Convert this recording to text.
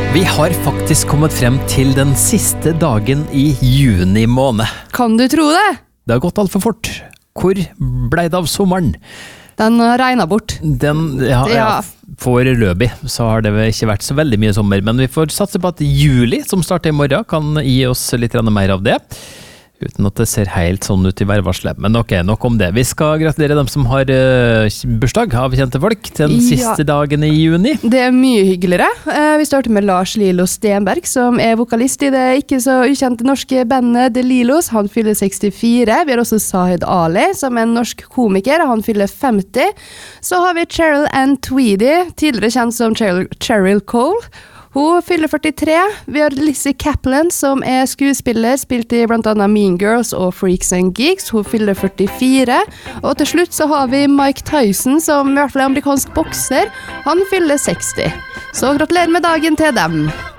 Vi har faktisk kommet frem til den siste dagen i juni måned. Kan du tro det? Det har gått alt for fort. Hvor ble det av sommeren? Den regnet bort. Foreløpig så har det vel ikke vært så veldig mye sommer, men vi får satse på at juli, som starter i morgen, kan gi oss litt mer av det. Uten at det ser helt sånn ut i værvarselet. Men ok, nok om det. Vi skal gratulere dem som har bursdag av kjente folk den siste dagen i juni. Det er mye hyggeligere. Vi starter med Lars Lilo Stenberg, som er vokalist i det ikke så ukjente norske bandet The Lilos. Han fyller 64. Vi har også Sahid Ali, som er en norsk komiker. Han fyller 50. Så har vi Cheryl Ann Tweedy, tidligere kjent som Cheryl Cole. Hun fyller 43. Vi har Lizzie Kaplan, som er skuespiller, spilt i blant annet Mean Girls og Freaks and Geeks. Hun fyller 44. Og til slutt så har vi Mike Tyson, som i hvert fall er amerikansk bokser. Han fyller 60. Så gratulerer med dagen til dem.